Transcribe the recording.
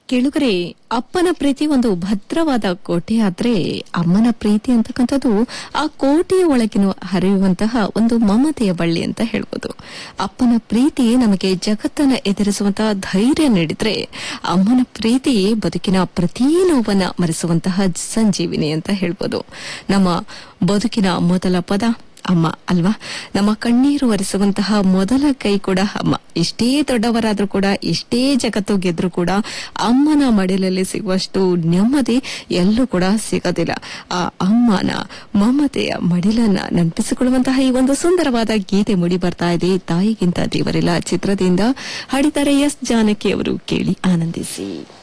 ಕೆಳಗರೆ ಅಪ್ಪನ ಪ್ರೀತಿ ಒಂದು ಭದ್ರವಾದ ಕೋಟೆ ಆದ್ರೆ ಅಮ್ಮನ ಪ್ರೀತಿ ಅಂತಕ್ಕಂಥದ್ದು ಆ ಕೋಟೆಯ ಒಳಗಿನ ಹರಿಯುವಂತಹ ಒಂದು ಮಮತೆಯ ಬಳ್ಳಿ ಅಂತ ಹೇಳ್ಬೋದು. ಅಪ್ಪನ ಪ್ರೀತಿ ನಮಗೆ ಜಗತ್ತನ್ನ ಎದುರಿಸುವಂತಹ ಧೈರ್ಯ ನೀಡಿದ್ರೆ ಅಮ್ಮನ ಪ್ರೀತಿ ಬದುಕಿನ ಪ್ರತಿ ನೋವನ್ನ ಮರೆಸುವಂತಹ ಸಂಜೀವಿನಿ ಅಂತ ಹೇಳ್ಬೋದು. ನಮ್ಮ ಬದುಕಿನ ಮೊದಲ ಪದ ಅಮ್ಮ ಅಲ್ವಾ? ನಮ್ಮ ಕಣ್ಣೀರು ಒರೆಸುವಂತಹ ಮೊದಲ ಕೈ ಕೂಡ ಅಮ್ಮ. ಎಷ್ಟೇ ದೊಡ್ಡವರಾದ್ರೂ ಕೂಡ, ಎಷ್ಟೇ ಜಗತ್ತು ಗೆದ್ರೂ ಕೂಡ ಅಮ್ಮನ ಮಡಿಲಲ್ಲಿ ಸಿಗುವಷ್ಟು ನೆಮ್ಮದಿ ಎಲ್ಲೂ ಕೂಡ ಸಿಗೋದಿಲ್ಲ. ಆ ಅಮ್ಮನ ಮಮತೆಯ ಮಡಿಲನ್ನ ನೆನಪಿಸಿಕೊಳ್ಳುವಂತಹ ಈ ಒಂದು ಸುಂದರವಾದ ಗೀತೆ ಮೂಡಿ ಬರ್ತಾ ಇದೆ. ತಾಯಿಗಿಂತ ದೇವರಿಲ್ಲ ಚಿತ್ರದಿಂದ ಹಾಡಿದ್ದಾರೆ ಎಸ್ ಜಾನಕಿ ಅವರು. ಕೇಳಿ ಆನಂದಿಸಿ.